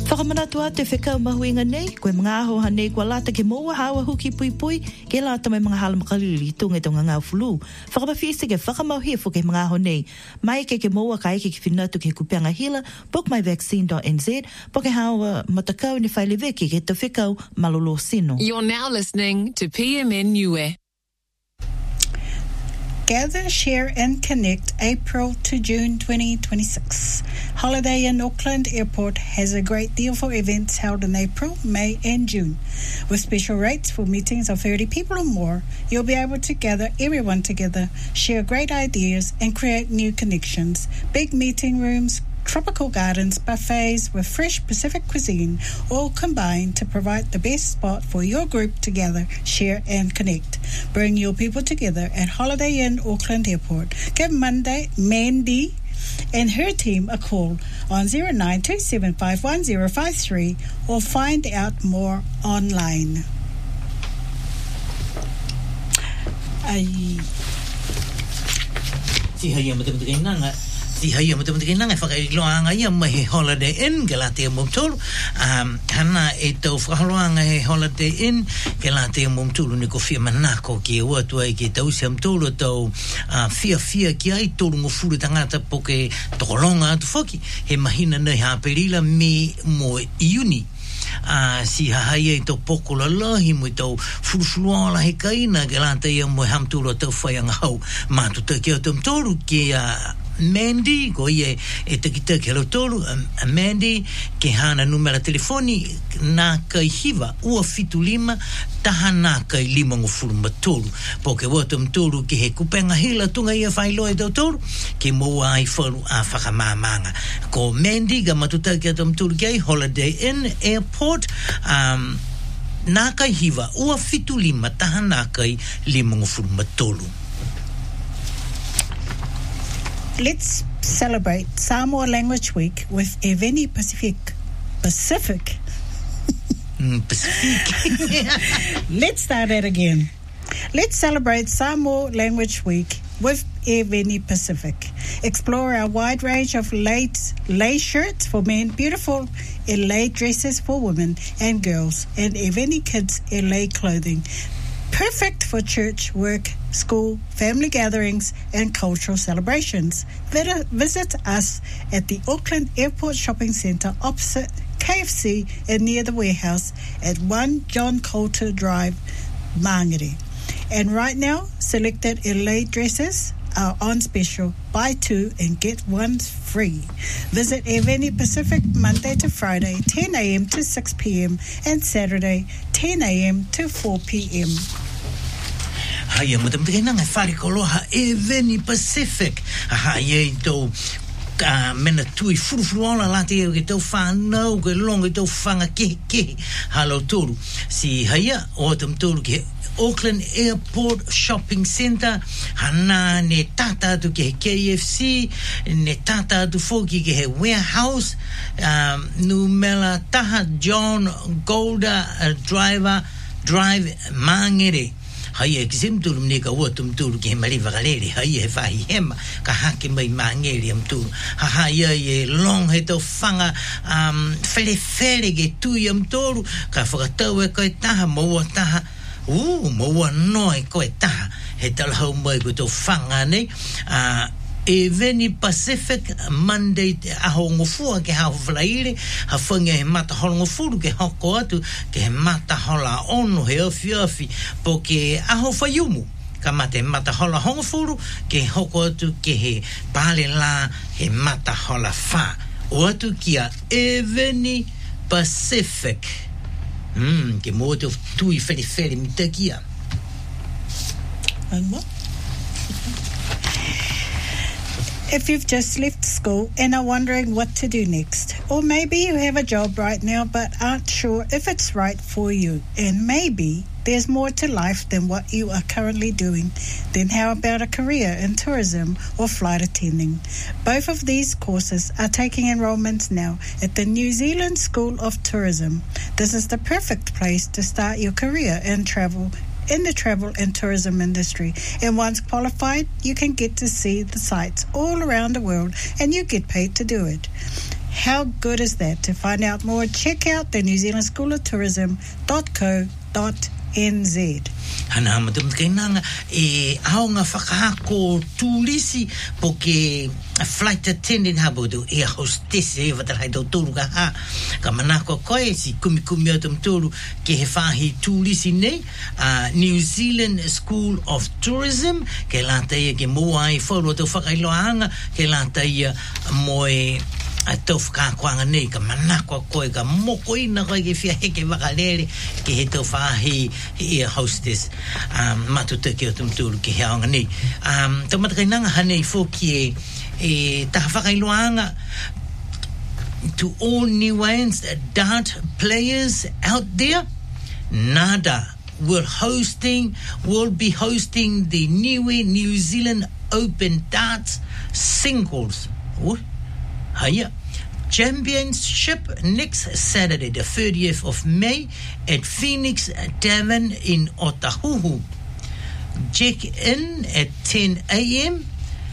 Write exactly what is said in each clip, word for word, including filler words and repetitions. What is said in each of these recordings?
Whakamanatua te whekau mahuinga nei, koe mga aho hanei kua lata ke moa hawa huki pui pui, ke lata mai mga hala makalili tunga tonga ngā fulu. Whakamawhisi ke whakamauhia fu ke mga aho nei, mai ke ke moa ka eke ke whinatu ke kupianga hila, book my vaccine dot n z, po ke hawa matakau ni whaileweki ke te whekau malolo sino. You're now listening to P M N Niue. Gather, Share and Connect April to June twenty twenty-six. Holiday Inn Auckland Airport has a great deal for events held in April, May and June. With special rates for meetings of thirty people or more, you'll be able to gather everyone together, share great ideas and create new connections. Big meeting rooms, tropical gardens, buffets with fresh Pacific cuisine, all combined to provide the best spot for your group to gather, share and connect. Bring your people together at Holiday Inn Auckland Airport. Give Monday, Mandy and her team a call on zero nine two seven five one zero five three or find out more online. Ai. Si haya mata-mata nanga. Si haya mata-mata nanga whakailoanga ia mai Holiday Inn ke la te mumtulu. Um, hana e tau whakailoanga he Holiday Inn ke la te mumtulu ni ko whia manako ki e watua i ke tau si amtulu tau uh, whia whia ki ai tolu ngofuru tangata po ke tokolonga atu whaki he mahina nei haperila me mo iuni. Uh, si hahai e tau pokola lahi mo i tau furufuluala he kaina ke la te ia mo hamtulu tau whaianga hau mātu te kia tau mtoru ki a uh, Mandy, ko ie e takita ke lau tolu, a Mandy, ke hana numera telefoni, nā kai hiva, ua fitu lima, taha nā kai lima ngofuru matolu. Po ke wata mtolu ke he kupenga hila tunga ia whailoa e tau tolu, ke moa ai wharu a whakamāmanga. Ko Mandy, ka matuta ke tau mtolu ke ai, Holiday Inn Airport, um, nā kai hiva, ua fitu lima, taha nā kai lima ngofuru matolu. Let's celebrate Samoa Language Week with Eveni Pacific. Pacific. mm, Pacific. Let's start that again. Let's celebrate Samoa Language Week with Eveni Pacific. Explore our wide range of late lay shirts for men, beautiful lay dresses for women and girls, and Eveni Kids lay clothing. Perfect for church, work, school, family gatherings, and cultural celebrations. Visit us at the Auckland Airport Shopping Centre opposite K F C and near the warehouse at one John Coulter Drive, Mangere. And right now, selected L A dresses are on special. Buy two and get one free. Visit Eveni Pacific Monday to Friday, ten a.m. to six p.m. and Saturday, ten a.m. to four p.m. Haya mutamtike nanga whare koloha Eveni Pacific. Haya tau uh, mena tui furufuruala late e ke tau whanau ke longa tau whanga kehe kehe halo toru. Si haya o tam toru ke Auckland Airport Shopping Centre, hana ne tata atu ke he K F C, ne tata atu foki ke he warehouse, um, numela taha John Golda uh, Driver Drive Mangere. Hai e kizim tulu mneka watum tulu ke he mariva galeri, hai e whahi hema, ka hake mai mangeri am tulu. Ha hai e long he tau whanga um, where where ke tui am tulu, ka whakatau e koe taha, maua taha, Uh, maua noi koe taha he talahau mai ko tau whanga nei uh, Eveni Pacific Monday aho ngofua ke hao whalaire ha whangia he mata hola ngofuru ke hoko atu ke he mata hola ono he awhi awhi po ke aho whaiumu ka mata he mata hola hongofuru ke hoko atu ke he pale la he mata hola wha o atu kia Eveni Pacific. Hmm, ke mo te tui fere fere mi te kia. And what? If you've just left school and are wondering what to do next, or maybe you have a job right now but aren't sure if it's right for you, and maybe there's more to life than what you are currently doing, then how about a career in tourism or flight attending? Both of these courses are taking enrollments now at the New Zealand School of Tourism. This is the perfect place to start your career in travel in the travel and tourism industry, and once qualified you can get to see the sights all around the world and you get paid to do it. How good is that? To find out more, check out the New Zealand School of Tourism dot co dot n z. Hana matum kainanga e aonga whakahako tūrisi po ke flight attendant habodo e hostess e watarhai tau tōru ka ha ka manako koe si kumi kumi o tam tōru ke he whahi tūrisi nei uh, New Zealand School of Tourism ke lata ia ke mua i whauru tau whakailoanga ke lata ia moe a tau whakakoanga nei ka manako koe ka moko ina koe ke whia heke wakalere ke he tau whahi he hostess um, matuta ke o tumturu ke he aonga nei um, tau matakainanga hanei fōki e, e taha whakailoanga to all Niueans dart players out there nada will hosting will be hosting the Niue New Zealand Open Darts Singles what? Hiya. Championship next Saturday, the thirtieth of May, at Phoenix Tavern in Otahuhu. Check in at ten a.m.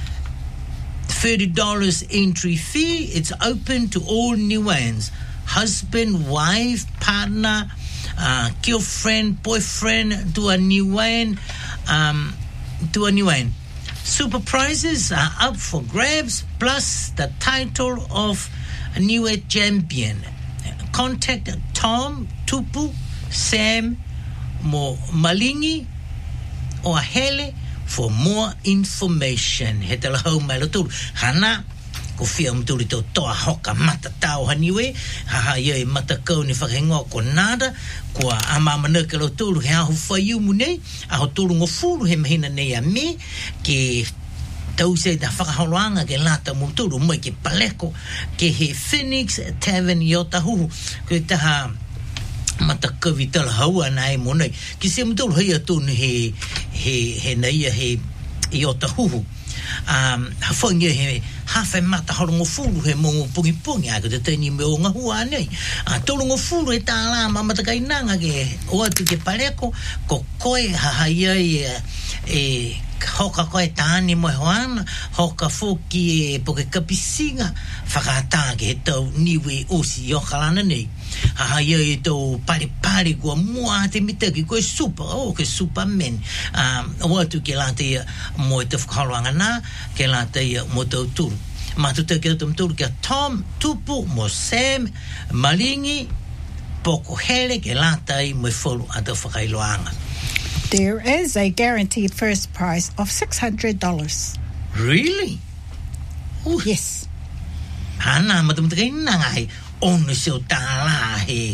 thirty dollars entry fee. It's open to all Niueans. Husband, wife, partner, uh, girlfriend, boyfriend, to a Niuean, um, to a Niuean. Super prizes are up for grabs, plus the title of a Niue champion. Contact Tom, Tupu, Sam, Mo Malingi, or Hele for more information. He te la hau mai lo tūru. Hana, ko whia mturi tau toa hoka mata tau haniwe. Haha ia e mata kau ni whakahingoa ko nada. Kua amamana ke lo tūru he ahu whaiu mu nei. Aho tūru ngo furu he mahina nei a me. Ke tau se ta whakaholoanga ke lata mu tūru. Moi ke paleko. Ke he Phoenix Tavern i Otahuhu. Koe taha mata kawi tala haua nai mo nei. Ki se mtūru hei atūnu he, he, he nei he i Otahuhu. Um, ha whangia he hawhai mata horongo furu he mongo pungi pungi ako te tēni me o ngahua nei a torongo furu e tā la mamata kai nanga ke o atu ke pareko ko koe hahai ai e, e hoka koe tāni moe hoana hoka fōki e poke kapisinga whakatā ke he tau niwe osi o kalana nei hahai ai e tau pare pare kua mua te mitaki koe super o ke superman um, o atu ke lata ia mo e te whakaroanga nā ke lata ia mo tau turu matuta ke tau turu ke Tom Tupu mo Sam Malingi poko hele ke lata i mo e wholu a tau whakailoanga. There is a guaranteed first prize of six hundred dollars. Really? Oh, yes. Hana matamuta kai nangai ono seo tāla he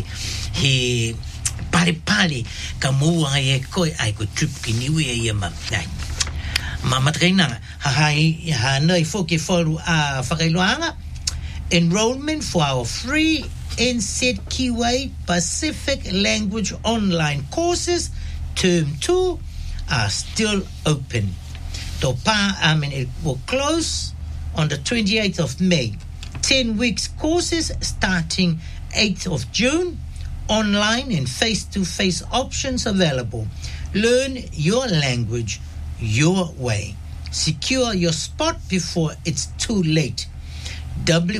he pare pare ka mua e koe ai ko trip ki niwe e ia ma ai ma matakainanga ha hai ha nei foke foru a whakailoanga enrollment for our free N Z Q A Pacific Language online courses term two are still open. Topa, I mean it will close on the twenty-eighth of May. ten weeks courses starting eighth of June. Online and face-to-face options available. Learn your language your way. Secure your spot before it's too late. W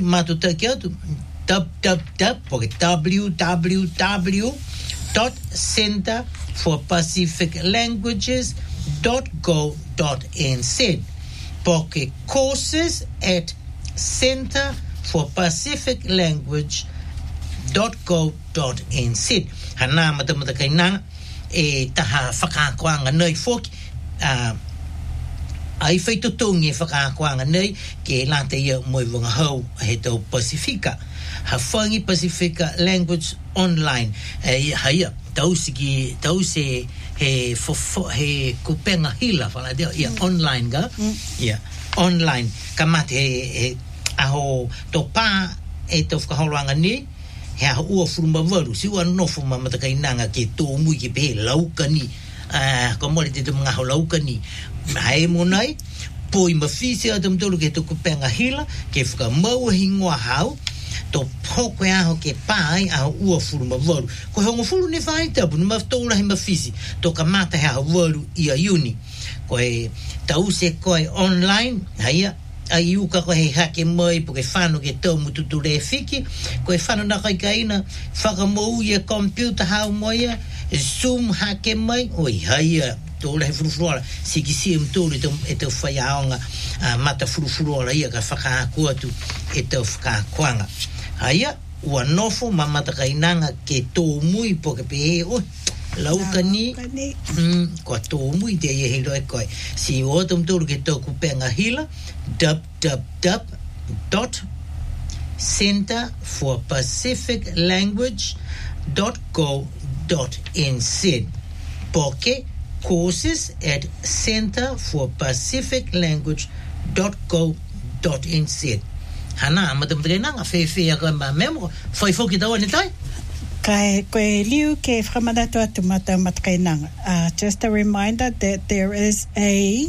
www dot center for pacific languages dot go dot n z. Poke courses at Center for Pacific Language dot go dot n z. Hana matamata kai nanga e taha whakakoanga nei foki uh, ai whaitotongi e whakakoanga nei ke lante ia moi wanga hau he tau Pasifika ha whangi Pasifika Language Online e haia tausiki tause he fofo he kupenga hila whala deo ia mm. online ga mm. ia online kamate he, he aho to pa e to whakahoanga ni he aho ua furuma waru si ua nofu mamatakai nanga ke tō mui ke pehe laukani uh, ko mole te te mga ho laukani hae monai poi mawhisi a tamtolu ke tō kupenga hila ke whakamau hingoa hau to poko aho ke pai aho ua furuma waru ko hongo furu ne whai tapu ni mawhtoura he mawhisi to ka mata he aho waru i a uni ko e tause koe online haia ai uka ko he hake mai po ke whanu ke tau mututu re whiki ko e whanu na kai kaina whakamou ia computer hau moia zoom hake mai oi haia tōle he furufuruara siki si em tōle e tau whai aonga mata furufuruara ia ka whakahakua tu e tau whakahakuanga haia ua nofo ma mata kainanga ke tō mui po ke pe e oi lauka ni mm, ko tō mui te ia he roi koe si o tom tōru ke tō kupenga hila www dot center for pacific language dot go dot n z poke courses at center for pacific language dot go dot n z hana madam drenanga fe fe ka ma memo foi foki da oni tai Kai koe liu ke whakamanato atu mata matakainanga. Uh, just a reminder that there is a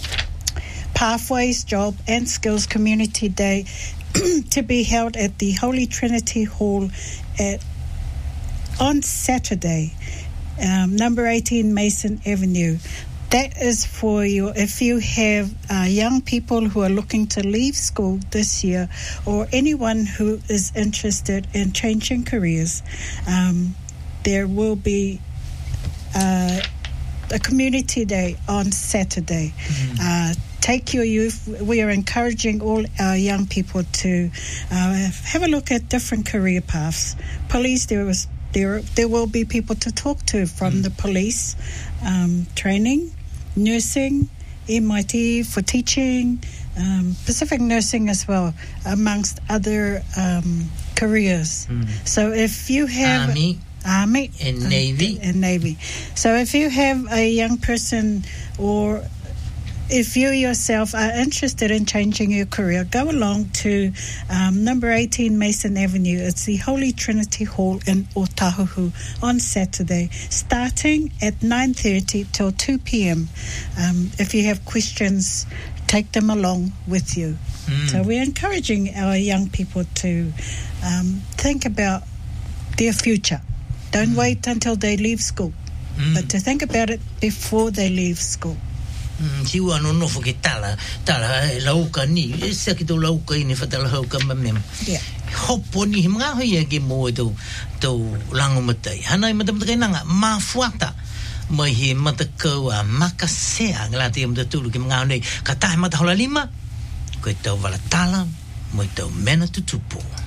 Pathways Job and Skills Community Day to be held at the Holy Trinity Hall at on Saturday, um, number eighteen Mason Avenue. That is for you if you have uh, young people who are looking to leave school this year or anyone who is interested in changing careers. Um, there will be uh, a community day on Saturday. Mm-hmm. Uh, take your youth. We are encouraging all our young people to uh, have a look at different career paths. Police, there was there there will be people to talk to from mm. the police um, training. Nursing, M I T for teaching, um, Pacific Nursing as well, amongst other um, careers. Mm. So if you have Army, Army and Navy, and Navy. So if you have a young person, or if you yourself are interested in changing your career, go along to um, number eighteen Mason Avenue. It's the Holy Trinity Hall in Otahuhu on Saturday, starting at nine thirty till two p.m. Um, if you have questions, take them along with you. Mm. So we're encouraging our young people to um, think about their future. Don't mm. wait until they leave school, mm. but to think about it before they leave school. si ua no no ke tala tala e lauka ni e se ki to lauka ni fa tala lauka mem yeah hopo ni mga ho ye ke mo to to lango matai hana i mata mata nanga ma fuata mai he mata ko a makasea ngala te mata tulu ke mga nei ka ta mata hola lima ko to vala tala mo to mena tu tupo